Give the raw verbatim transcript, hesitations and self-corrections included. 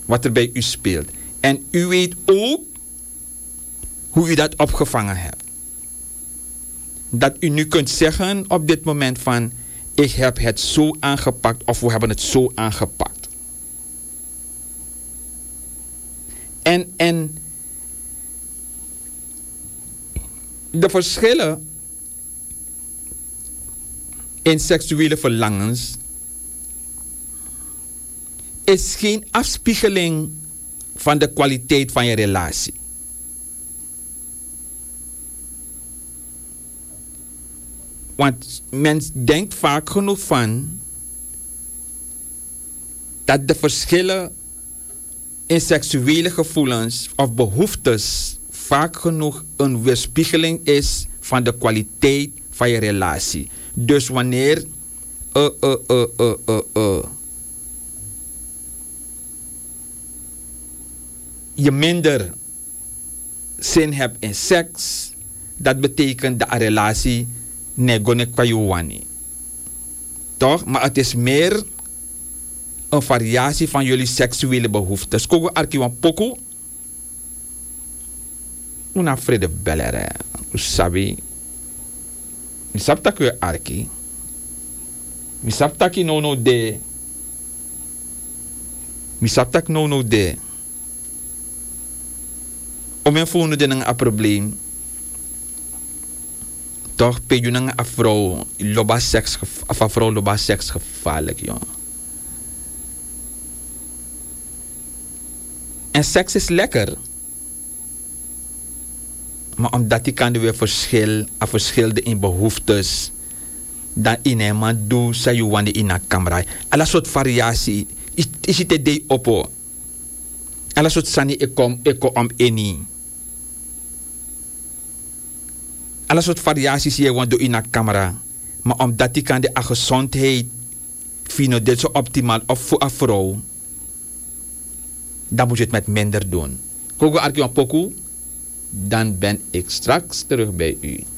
wat er bij u speelt. En u weet ook hoe u dat opgevangen hebt. Dat u nu kunt zeggen op dit moment van, ik heb het zo aangepakt of we hebben het zo aangepakt. En, en de verschillen in seksuele verlangens is geen afspiegeling van de kwaliteit van je relatie. Want men denkt vaak genoeg van dat de verschillen in seksuele gevoelens of behoeftes vaak genoeg een weerspiegeling is van de kwaliteit van je relatie. Dus wanneer uh, uh, uh, uh, uh, uh, je minder zin hebt in seks, dat betekent dat een relatie negone kwayuwani. Toch? Maar het is meer een variatie van jullie seksuele behoeftes. Kogo arki wan poku. Una vrede bellere. Usabi. Mi sapta kwe arki. Mi sapta ki no no de. Mi sapta ki no no de. Om een volgende ding een probleem. Toch, pe je een vrouw loba seks, of een vrouw loba seks gevaarlijk, joh. En seks is lekker. Maar omdat die kan weer verschil, of verschilde in behoeftes, dan in een man doe, zei je wanneer in een camera. Alle soort variatie, is, is het de oppo. Alle soort sani ik kom, ik kom om eni. Alle soort variaties hier want in een camera. Maar omdat die kan de gezondheid vinden dit zo optimaal of voor een vrouw, dan moet je het met minder doen. Kogo arki wan poku, dan ben ik straks terug bij u.